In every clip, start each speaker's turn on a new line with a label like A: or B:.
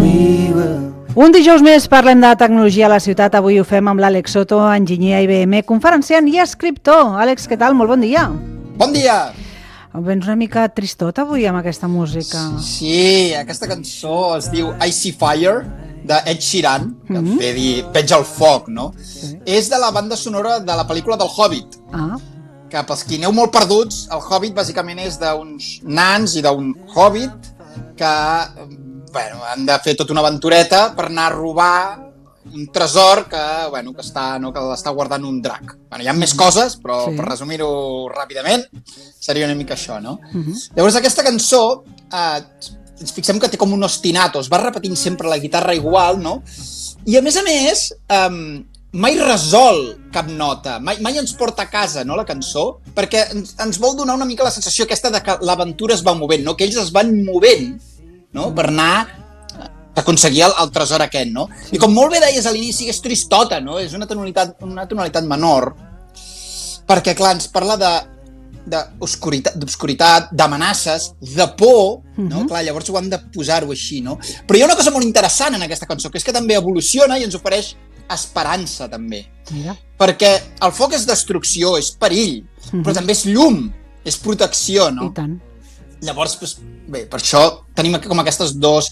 A: Un dijous més parlem de tecnologia a la ciutat. Avui ho fem amb l'Àlex Soto, enginyer IBM, conferenciant i escriptor. Àlex, què tal? Molt bon dia.
B: Bon dia!
A: Vens una mica tristot avui amb aquesta música.
B: Sí, aquesta cançó es diu I See Fire, de Ed Sheeran, que ve dir Veig el foc, no? Sí. És de la banda sonora de la pel·lícula del Hobbit. Que pels qui aneu molt perduts, el Hobbit bàsicament és d'uns nans i d'un hobbit que han de fer tota una aventureta per anar a robar un tresor que l'està guardant un drac. Hi ha més coses, però per resumir-ho ràpidament, seria una mica això, no? Llavors aquesta cançó, ens fixem que té com un ostinato, es va repetint sempre la guitarra igual, no? I a més, mai resol cap nota, mai ens porta a casa, no, la cançó, perquè ens vol donar una mica la sensació aquesta de que l'aventura es va movent, no? Que ells es van movent, no? Per anar a aconseguir el tresor aquest, no? I com molt bé deies a l'inici, és tristota, no? És una tonalitat menor, perquè, clar, ens parla d'obscuritat, d'amenaces, de por, no? Clar, llavors ho hem de posar-ho així, no? Però hi ha una cosa molt interessant en aquesta cançó, que és que també evoluciona i ens ofereix esperança, també. Perquè el foc és destrucció, és perill, però també és llum, és protecció, no?
A: I tant.
B: Llavors, bé, per això tenim com aquestes dues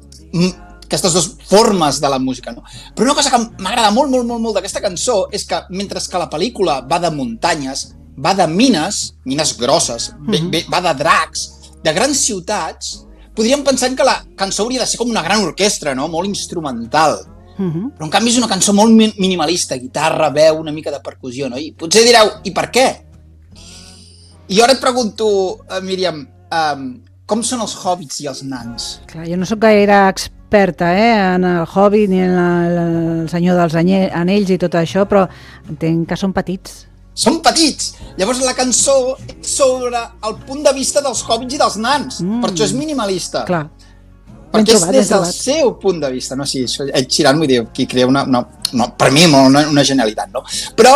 B: formes de la música, no? Però una cosa que m'agrada molt, molt, molt, molt d'aquesta cançó és que, mentre que la pel·lícula va de muntanyes, va de mines grosses, va de dracs, de grans ciutats, podríem pensar que la cançó hauria de ser com una gran orquestra, no? Molt instrumental. Però en canvi és una cançó molt minimalista, guitarra, veu, una mica de percussió, no? I potser direu, i per què? I ara et pregunto, Míriam, com són els hobbits i els nans?
A: Clar, jo no sóc gaire experta en el Hobbit ni en el Senyor dels Anells i tot això, però entenc que són petits.
B: Són petits! Llavors la cançó és sobre el punt de vista dels hobbits i dels nans. Per això és minimalista.
A: Clar.
B: Perquè és des del seu punt de vista. No, sí, Ed Sheeran, vull dir, qui crea per mi una genialitat, no? Però,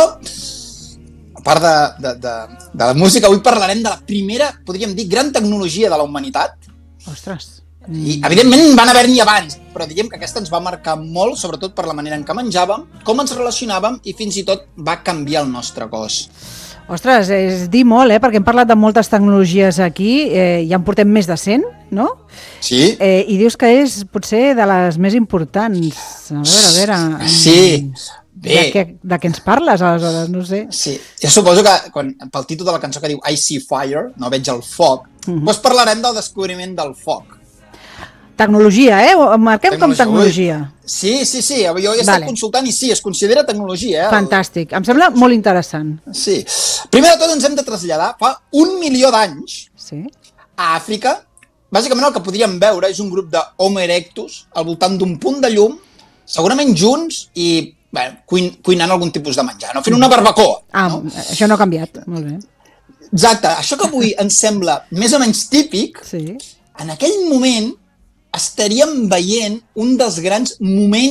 B: a part de la música, avui parlarem de la primera, podríem dir, gran tecnologia de la humanitat.
A: Ostres!
B: I, evidentment, van haver-n'hi abans, però diríem que aquesta ens va marcar molt, sobretot per la manera en què menjàvem, com ens relacionàvem i fins i tot va canviar el nostre cos.
A: Ostres, és dir molt, perquè hem parlat de moltes tecnologies aquí, ja en portem més de 100, no?
B: Sí.
A: I dius que és potser de les més importants. A veure...
B: Sí. Bé.
A: De què ens parles, aleshores? No sé.
B: Sí, jo suposo que pel títol de la cançó que diu I See Fire, no veig el foc, doncs parlarem del descobriment del foc.
A: Tecnologia, Ho marquem com tecnologia.
B: Sí, jo he estat consultant i sí, es considera tecnologia.
A: Fantàstic, em sembla molt interessant.
B: Sí. Primer de tot ens hem de traslladar fa 1 milió d'anys a Àfrica. Bàsicament el que podríem veure és un grup d'Homo erectus al voltant d'un punt de llum, segurament junts i cuinant algun tipus de menjar, fent una barbacoa.
A: Això no ha canviat, molt bé.
B: Exacte, això que avui ens sembla més o menys típic, en aquell moment estaríem veient un dels grans moments